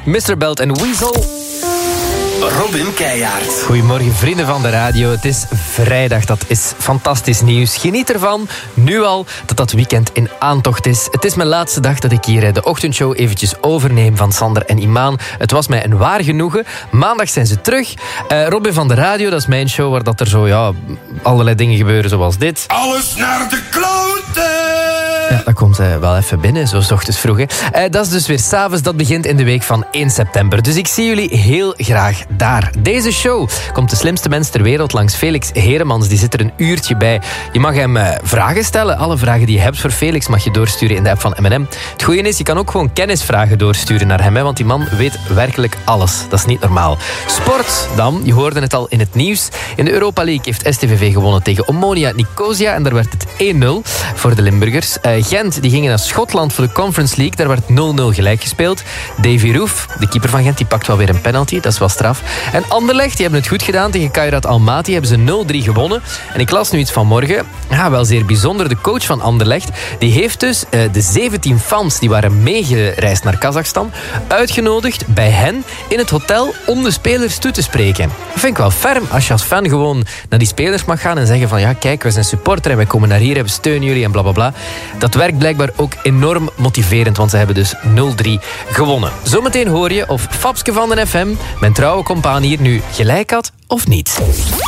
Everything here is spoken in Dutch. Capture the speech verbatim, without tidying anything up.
mister Belt en Weasel. Robin Keijaard. Goedemorgen vrienden van de radio. Het is vrijdag, dat is fantastisch nieuws. Geniet ervan, nu al, dat dat weekend in aantocht is. Het is mijn laatste dag dat ik hier de ochtendshow eventjes overneem van Sander en Imaan. Het was mij een waar genoegen. Maandag zijn ze terug. Uh, Robin van de radio, dat is mijn show waar dat er zo, ja, allerlei dingen gebeuren zoals dit. Alles naar de kloten! Ja, dat komt uh, wel even binnen, zo 's ochtends vroeg. Hè. Uh, dat is dus weer 's avonds, dat begint in de week van één september. Dus ik zie jullie heel graag daar. Deze show komt de slimste mens ter wereld langs, Felix Heremans. Die zit er een uurtje bij. Je mag hem uh, vragen stellen. Alle vragen die je hebt voor Felix mag je doorsturen in de app van M en M. Het goede is, je kan ook gewoon kennisvragen doorsturen naar hem, hè, want die man weet werkelijk alles. Dat is niet normaal. Sport dan, je hoorde het al in het nieuws. In de Europa League heeft S T V V gewonnen tegen Omonia Nicosia en daar werd het één nul voor de Limburgers. Uh, Gent die gingen naar Schotland voor de Conference League. Daar werd nul nul gelijk gespeeld. Davy Roef, de keeper van Gent, die pakt wel weer een penalty. Dat is wel straf. En Anderlecht, die hebben het goed gedaan tegen Kairat Almaty. Hebben ze nul drie gewonnen. En ik las nu iets vanmorgen. Ja, wel zeer bijzonder. De coach van Anderlecht, die heeft dus uh, de zeventien fans die waren meegereisd naar Kazachstan uitgenodigd bij hen in het hotel om de spelers toe te spreken. Dat vind ik wel ferm als je als fan gewoon naar die spelers mag gaan en zeggen van ja, kijk, we zijn supporter en wij komen naar hier en we steunen jullie en blablabla. Bla, bla. Dat werkt blijkbaar ook enorm motiverend, want ze hebben dus nul drie gewonnen. Zometeen hoor je of Fabske van den F M, mijn trouwe compaan hier, nu gelijk had of niet.